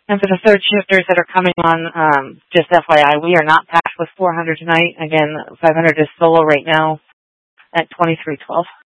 And for the third shifters that are coming on, just FYI, we are not packed with 400 tonight. Again, 500 is solo right now at 2312.